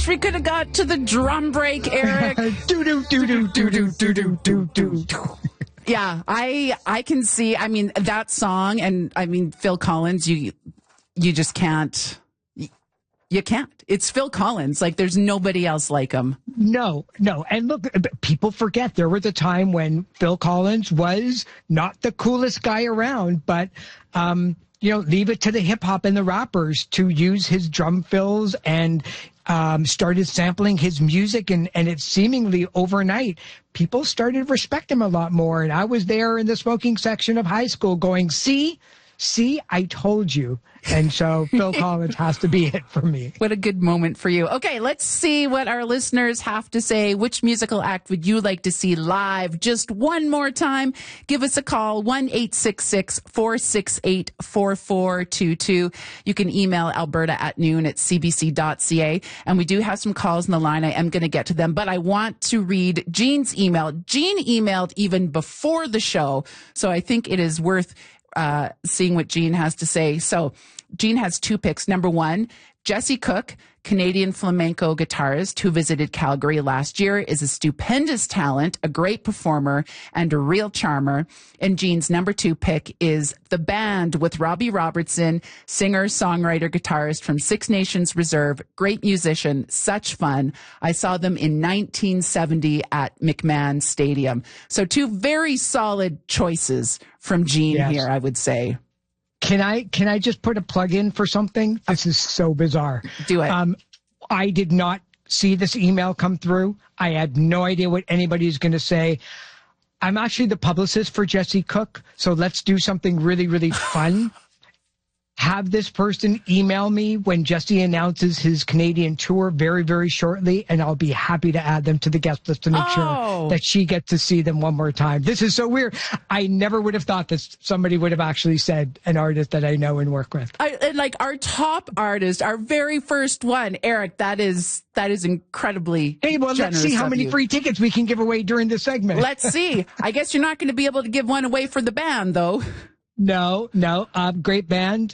wish we could have got to the drum break, Eric. Do do do do do do do do do do. Yeah, I can see. I mean, that song, and I mean Phil Collins. You just can't. You can't. It's Phil Collins. Like, there's nobody else like him. No. And look, people forget there was a time when Phil Collins was not the coolest guy around, but, leave it to the hip hop and the rappers to use his drum fills and started sampling his music. And it's seemingly overnight, people started to respect him a lot more. And I was there in the smoking section of high school going, see, I told you. And so Phil Collins has to be it for me. What a good moment for you. Okay, let's see what our listeners have to say. Which musical act would you like to see live? Just one more time, give us a call, 1-866-468-4422. You can email alberta@noon@cbc.ca. And we do have some calls on the line. I am going to get to them, but I want to read Jean's email. Jean emailed even before the show, so I think it is worth seeing what Jean has to say. So Jean has two picks. Number one, Jesse Cook, Canadian flamenco guitarist who visited Calgary last year, is a stupendous talent, a great performer, and a real charmer. And Jean's number two pick is The Band with Robbie Robertson, singer, songwriter, guitarist from Six Nations Reserve, great musician, such fun. I saw them in 1970 at McMahon Stadium. So two very solid choices from Jean here, I would say. Can I just put a plug in for something? This is so bizarre. Do it. I did not see this email come through. I had no idea what anybody is going to say. I'm actually the publicist for Jesse Cook, so let's do something really, really fun. Have this person email me when Jesse announces his Canadian tour very, very shortly, and I'll be happy to add them to the guest list to make sure that she gets to see them one more time. This is so weird. I never would have thought that somebody would have actually said an artist that I know and work with. Like our top artist, our very first one, Eric, that is incredibly let's see how many free tickets we can give away during this segment. Let's see. I guess you're not going to be able to give one away for The Band, though. No. Great band.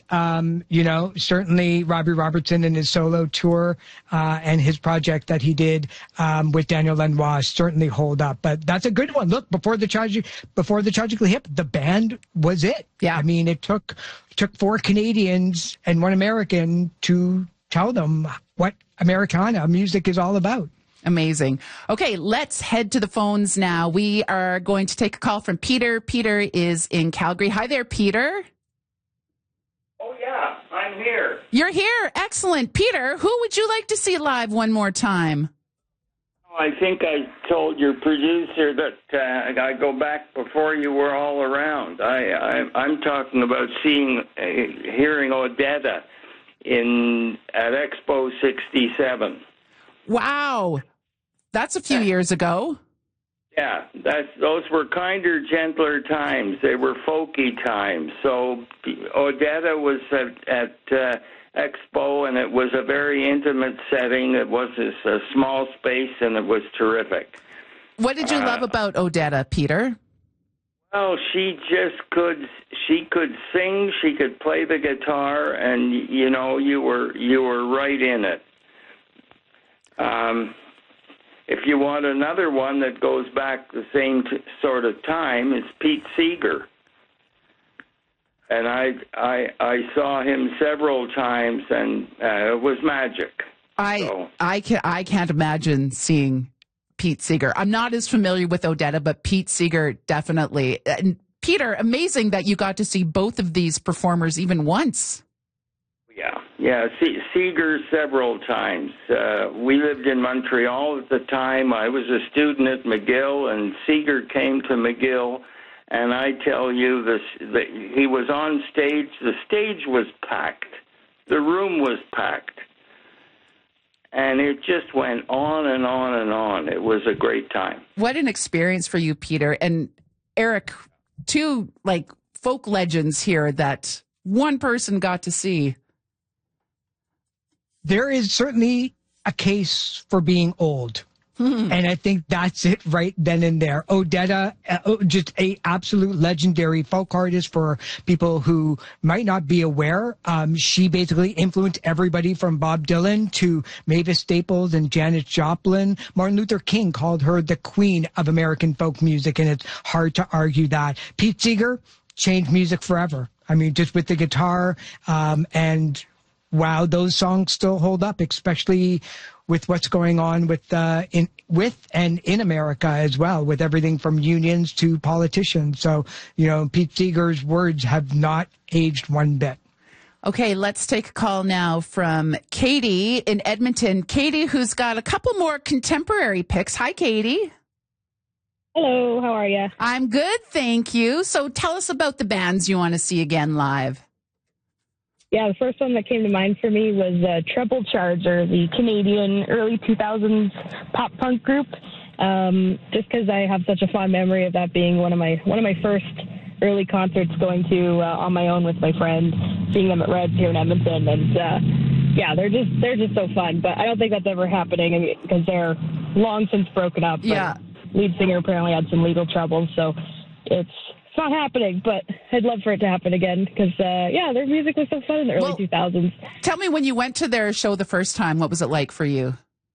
Certainly Robbie Robertson and his solo tour and his project that he did with Daniel Lanois certainly hold up. But that's a good one. Look, before the Tragically Hip, The Band was it. Yeah. I mean, it took 4 Canadians and 1 American to tell them what Americana music is all about. Amazing. Okay, let's head to the phones now. We are going to take a call from Peter. Peter is in Calgary. Hi there, Peter. Oh, yeah, I'm here. You're here. Excellent. Peter, who would you like to see live one more time? I think I told your producer that I go back before you were all around. I'm talking about hearing Odetta at Expo 67. Wow. That's a few years ago. Yeah, those were kinder, gentler times. They were folky times. So Odetta was at Expo, and it was a very intimate setting. It was a small space, and it was terrific. What did you love about Odetta, Peter? Well, she could sing, she could play the guitar, and you were right in it. If you want another one that goes back the same sort of time, it's Pete Seeger. And I saw him several times, and it was magic. I can't imagine seeing Pete Seeger. I'm not as familiar with Odetta, but Pete Seeger definitely. And Peter, amazing that you got to see both of these performers even once. Yeah, Seeger several times. We lived in Montreal at the time. I was a student at McGill, and Seeger came to McGill, and I tell you, he was on stage. The stage was packed. The room was packed. And it just went on and on and on. It was a great time. What an experience for you, Peter. And Eric, two folk legends here that one person got to see. There is certainly a case for being old And I think that's it right then and there. Odetta, just a absolute legendary folk artist for people who might not be aware. She basically influenced everybody from Bob Dylan to Mavis Staples and Janis Joplin. Martin Luther King called her the queen of American folk music, and it's hard to argue that. Pete Seeger changed music forever. I mean, just with the guitar, and wow, those songs still hold up, especially with what's going on with and in America as well, with everything from unions to politicians. So, Pete Seeger's words have not aged one bit. Okay, let's take a call now from Katie in Edmonton. Katie, who's got a couple more contemporary picks. Hi, Katie. Hello, how are you? I'm good, thank you. So tell us about the bands you want to see again live. Yeah, the first one that came to mind for me was Treble Charger, the Canadian early 2000s pop punk group. Just because I have such a fond memory of that being one of my first early concerts, going to on my own with my friend, seeing them at Reds here in Edmonton, and yeah, they're just so fun. But I don't think that's ever happening because they're long since broken up. Yeah, lead singer apparently had some legal troubles, so it's not happening, but I'd love for it to happen again because, yeah, their music was so fun in the early 2000s. Tell me, when you went to their show the first time, what was it like for you?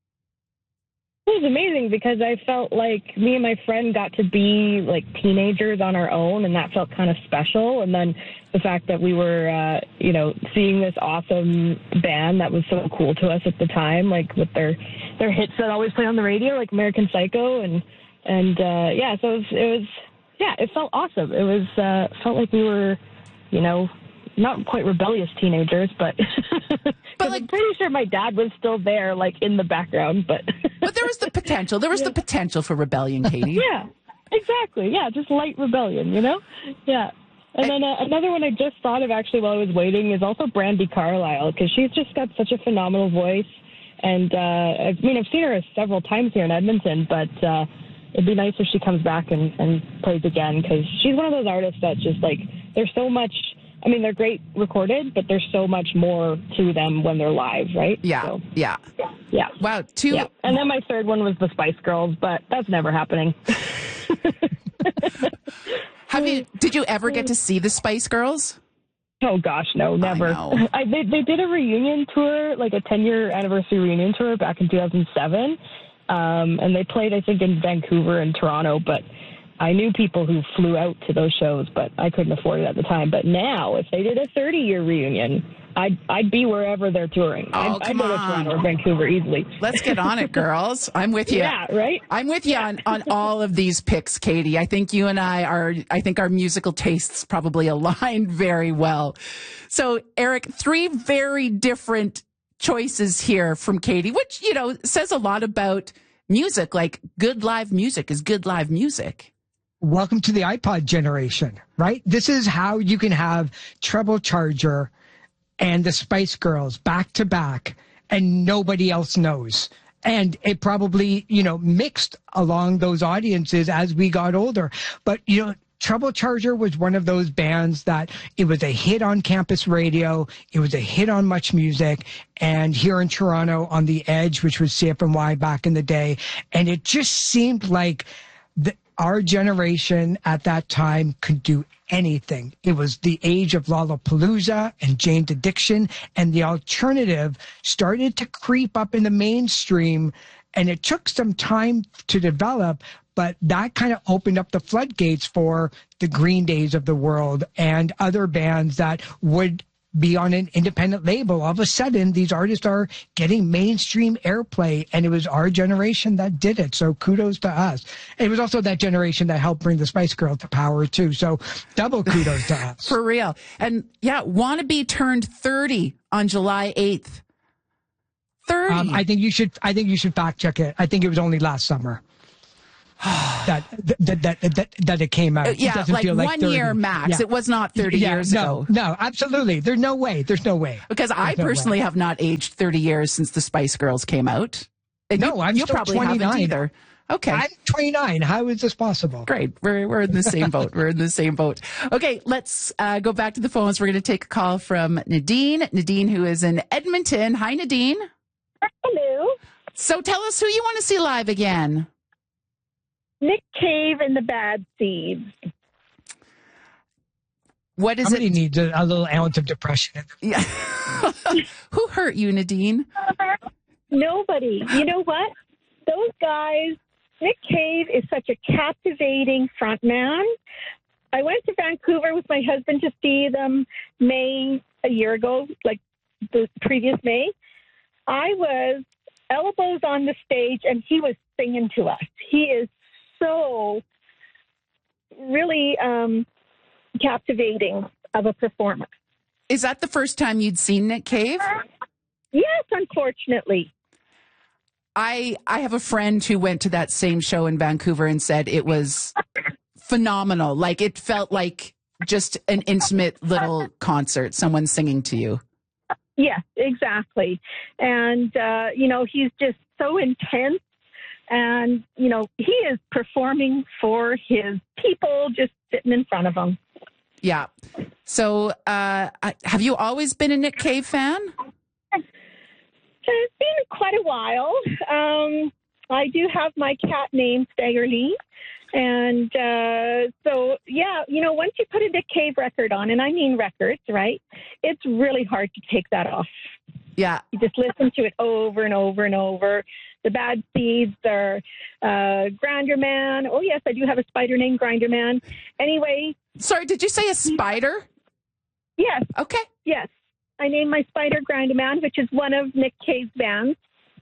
It was amazing because I felt like me and my friend got to be like teenagers on our own, and that felt kind of special. And then the fact that we were, seeing this awesome band that was so cool to us at the time, like with their hits that always play on the radio, like American Psycho, and yeah, so it was. Yeah, it felt awesome. It was felt like we were, not quite rebellious teenagers, but I'm pretty sure my dad was still there, like in the background. But there was the potential. There was the potential for rebellion, Katie. Yeah, exactly. Yeah, just light rebellion, Yeah. And then another one I just thought of actually while I was waiting is also Brandi Carlile, because she's just got such a phenomenal voice. And I've seen her several times here in Edmonton, but it'd be nice if she comes back and plays again, because she's one of those artists that just, like, there's so much, they're great recorded, but there's so much more to them when they're live, right? Yeah, so, yeah. Wow, Yeah. And then my third one was the Spice Girls, but that's never happening. Did you ever get to see the Spice Girls? Oh, gosh, no, never. They did a reunion tour, like a 10-year anniversary reunion tour back in 2007. And they played, I think, in Vancouver and Toronto, but I knew people who flew out to those shows, but I couldn't afford it at the time. But now, if they did a 30-year reunion, I'd be wherever they're touring. Oh, I'd go to Toronto or Vancouver easily. Let's get on it, girls. I'm with you. Yeah, right? I'm with you on all of these picks, Katie. I think you and I think our musical tastes probably align very well. So, Eric, 3 very different choices here from Katie, which, says a lot about music. Like, good live music is good live music. Welcome to the iPod generation, right? This is how you can have Treble Charger and the Spice Girls back to back, and nobody else knows. And it probably, mixed along those audiences as we got older. But, Treble Charger was one of those bands that it was a hit on campus radio. It was a hit on Much Music, and here in Toronto on The Edge, which was CFMY back in the day. And it just seemed like our generation at that time could do anything. It was the age of Lollapalooza and Jane's Addiction, and the alternative started to creep up in the mainstream, and it took some time to develop. But that kind of opened up the floodgates for the Green Days of the world and other bands that would be on an independent label. All of a sudden, these artists are getting mainstream airplay, and it was our generation that did it. So kudos to us. It was also that generation that helped bring the Spice Girls to power, too. So double kudos to us. For real. And yeah, Wannabe turned 30 on July 8th. 30. I think you should fact check it. I think it was only last summer. that it came out. Yeah, it like 1 year max. Yeah. It was not 30 years ago. No, absolutely. There's no way. Because I personally have not aged 30 years since the Spice Girls came out. And I'm you still probably 29. haven't either. Okay. I'm 29. How is this possible? Great. We're in the same boat. We're in the same boat. Okay, let's go back to the phones. We're going to take a call from Nadine. Nadine, who is in Edmonton. Hi, Nadine. Hello. So tell us who you want to see live again. Nick Cave and the Bad Seeds. What is Somebody it? needs a little ounce of depression. Yeah. Who hurt you, Nadine? Nobody. You know what? Those guys, Nick Cave is such a captivating frontman. I went to Vancouver with my husband to see them May a year ago, like the previous May. I was elbows on the stage and he was singing to us. He is so really captivating of a performer. Is that the first time you'd seen Nick Cave? Yes, unfortunately. I have a friend who went to that same show in Vancouver and said it was phenomenal. Like, it felt like just an intimate little concert, someone singing to you. Yes, exactly. And, he's just so intense. And, he is performing for his people just sitting in front of him. Yeah. So have you always been a Nick Cave fan? It's been quite a while. I do have my cat named Stagger Lee. And once you put a Nick Cave record on, and I mean records, right, it's really hard to take that off. Yeah. You just listen to it over and over and over. The Bad Seeds are Grinder Man. Oh, yes, I do have a spider named Grinder Man. Anyway. Sorry, did you say a spider? Yes. Okay. Yes. I named my spider Grinder Man, which is one of Nick Cave's bands.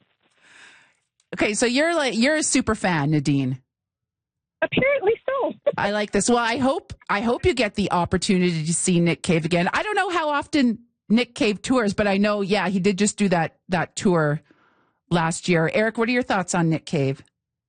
Okay, so you're a super fan, Nadine. Apparently so. I like this. Well, I hope you get the opportunity to see Nick Cave again. I don't know how often Nick Cave tours, but I know, yeah, he did just do that tour last year. Eric, what are your thoughts on Nick Cave?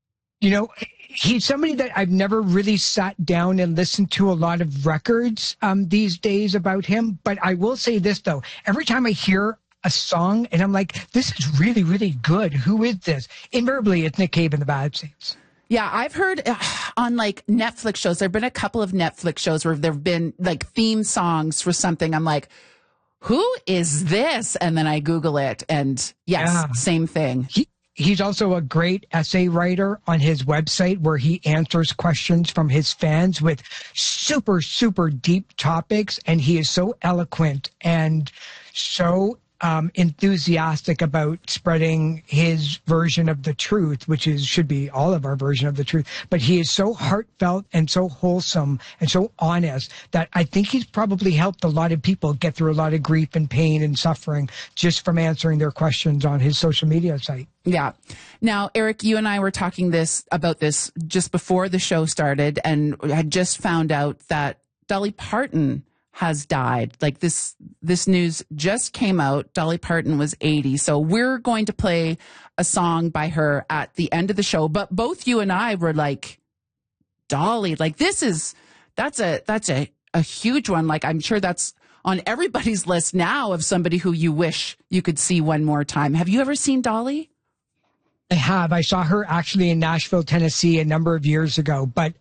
He's somebody that I've never really sat down and listened to a lot of records these days about him. But I will say this, though. Every time I hear a song and I'm like, this is really, really good. Who is this? Invariably, it's Nick Cave and the Bad Seeds. Yeah, I've heard on like Netflix shows, there have been a couple of Netflix shows where there have been like theme songs for something. I'm like, who is this? And then I Google it and yes, same thing. He's also a great essay writer on his website where he answers questions from his fans with super, super deep topics. And he is so eloquent and so enthusiastic about spreading his version of the truth, which should be all of our version of the truth. But he is so heartfelt and so wholesome and so honest that I think he's probably helped a lot of people get through a lot of grief and pain and suffering just from answering their questions on his social media site. Yeah. Now, Eric, you and I were talking about this just before the show started, and had just found out that Dolly Parton has died. Like this news just came out. Dolly Parton was 80. So we're going to play a song by her at the end of the show. But both you and I were like, Dolly, like that's a huge one. Like, I'm sure that's on everybody's list now of somebody who you wish you could see one more time. Have you ever seen Dolly? I have. I saw her actually in Nashville, Tennessee a number of years ago. But,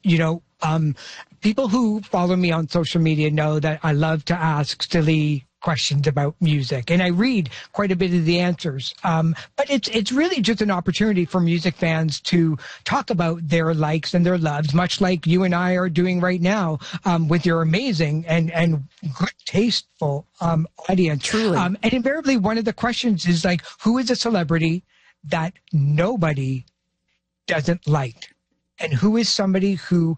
people who follow me on social media know that I love to ask silly questions about music, and I read quite a bit of the answers. But it's really just an opportunity for music fans to talk about their likes and their loves, much like you and I are doing right now with your amazing and good tasteful audience. Truly. And invariably, one of the questions is like, who is a celebrity that nobody doesn't like, and who is somebody who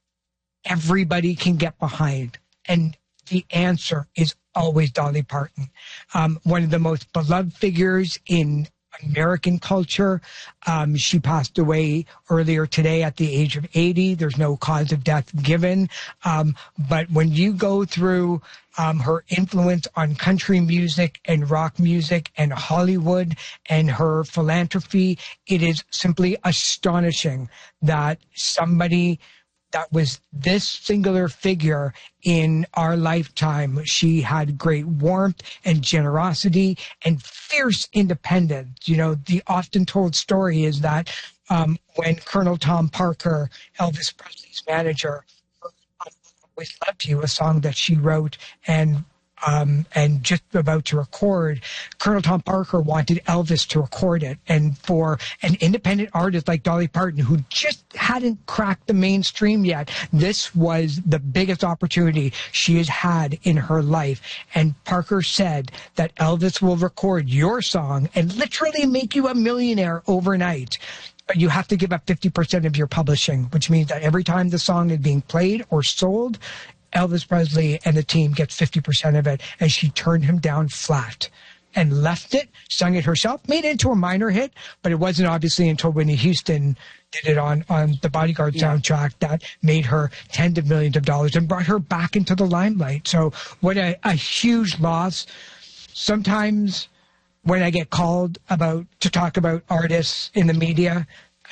everybody can get behind? And the answer is always Dolly Parton, one of the most beloved figures in American culture. She passed away earlier today at the age of 80. There's no cause of death given. But when you go through her influence on country music and rock music and Hollywood and her philanthropy, it is simply astonishing that somebody that was this singular figure in our lifetime. She had great warmth and generosity and fierce independence. The often told story is that when Colonel Tom Parker, Elvis Presley's manager, Always Loved You, a song that she wrote and and just about to record, Colonel Tom Parker wanted Elvis to record it. And for an independent artist like Dolly Parton, who just hadn't cracked the mainstream yet, this was the biggest opportunity she has had in her life. And Parker said that Elvis will record your song and literally make you a millionaire overnight. But you have to give up 50% of your publishing, which means that every time the song is being played or sold, Elvis Presley and the team gets 50% of it. And she turned him down flat and left it, sung it herself, made it into a minor hit. But it wasn't obviously until Whitney Houston did it on the Bodyguard soundtrack that made her tens of millions of dollars and brought her back into the limelight. So what a huge loss. Sometimes when I get called to talk about artists in the media,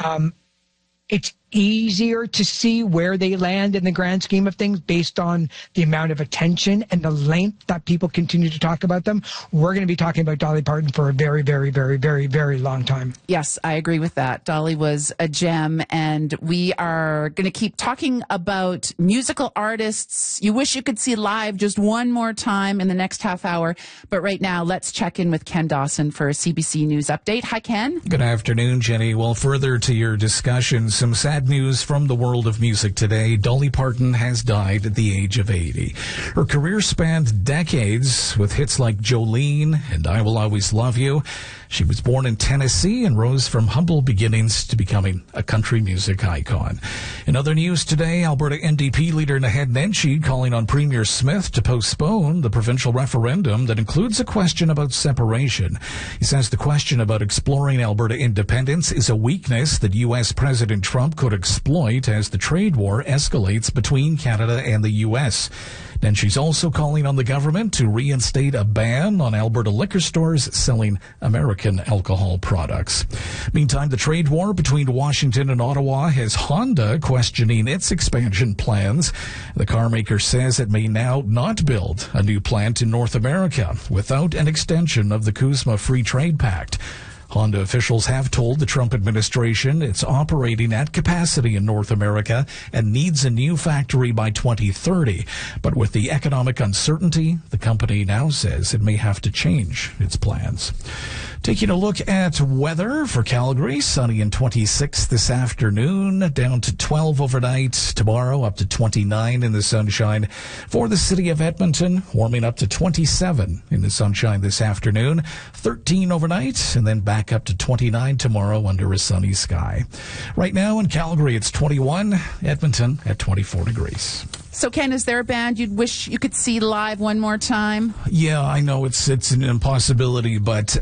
it's easier to see where they land in the grand scheme of things based on the amount of attention and the length that people continue to talk about them. We're going to be talking about Dolly Parton for a very, very, very, very, very long time. Yes, I agree with that. Dolly was a gem, and we are going to keep talking about musical artists you wish you could see live just one more time in the next half hour. But right now, let's check in with Ken Dawson for a CBC News update. Hi, Ken. Good afternoon, Jenny. Well, further to your discussion, some sad news from the world of music today. Dolly Parton has died at the age of 80. Her career spanned decades with hits like Jolene and I Will Always Love You. She was born in Tennessee and rose from humble beginnings to becoming a country music icon. In other news today, Alberta NDP leader Naheed Nenshi calling on Premier Smith to postpone the provincial referendum that includes a question about separation. He says the question about exploring Alberta independence is a weakness that U.S. President Trump could exploit as the trade war escalates between Canada and the U.S. Then she's also calling on the government to reinstate a ban on Alberta liquor stores selling American alcohol products. Meantime, the trade war between Washington and Ottawa has Honda questioning its expansion plans. The car maker says it may now not build a new plant in North America without an extension of the CUSMA Free Trade Pact. Honda officials have told the Trump administration it's operating at capacity in North America and needs a new factory by 2030. But with the economic uncertainty, the company now says it may have to change its plans. Taking a look at weather for Calgary, sunny and 26 this afternoon, down to 12 overnight. Tomorrow up to 29 in the sunshine. For the city of Edmonton, warming up to 27 in the sunshine this afternoon, 13 overnight, and then back up to 29 tomorrow under a sunny sky. Right now in Calgary, it's 21, Edmonton at 24 degrees. So, Ken, is there a band you'd wish you could see live one more time? Yeah, I know it's an impossibility, but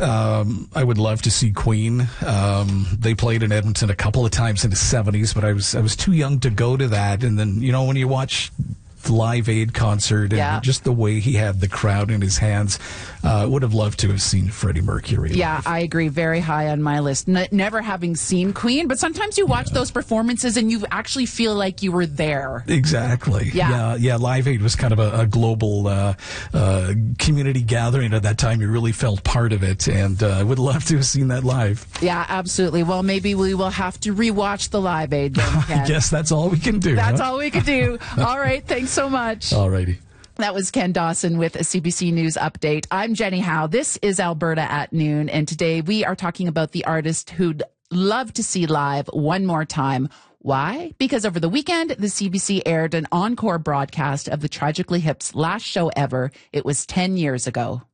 I would love to see Queen. They played in Edmonton a couple of times in the 70s, but I was too young to go to that. And then, you know, when you watch the Live Aid concert and just the way he had the crowd in his hands, would have loved to have seen Freddie Mercury live. Yeah, I agree. Very high on my list. Never having seen Queen, but sometimes you watch those performances and you actually feel like you were there. Exactly. Yeah. Live Aid was kind of a global community gathering at that time. You really felt part of it, and I would love to have seen that live. Yeah, absolutely. Well, maybe we will have to rewatch the Live Aid then, Ken. I guess that's all we can do. That's all we can do. All right. Thanks so much. All righty. That was Ken Dawson with a CBC News update. I'm Jenny Howe. This is Alberta at Noon, and today we are talking about the artist who'd love to see live one more time. Why? Because over the weekend, the CBC aired an encore broadcast of the Tragically Hip's last show ever. It was 10 years ago.